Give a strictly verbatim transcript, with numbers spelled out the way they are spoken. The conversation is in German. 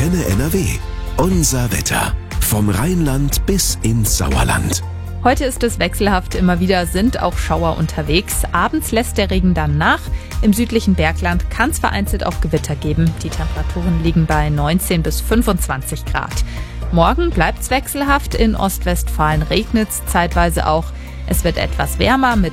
Antenne N R W. Unser Wetter. Vom Rheinland bis ins Sauerland. Heute ist es wechselhaft, immer wieder sind auch Schauer unterwegs. Abends lässt der Regen dann nach. Im südlichen Bergland kann es vereinzelt auch Gewitter geben. Die Temperaturen liegen bei neunzehn bis fünfundzwanzig Grad. Morgen bleibt es wechselhaft. In Ostwestfalen regnet es zeitweise auch. Es wird etwas wärmer mit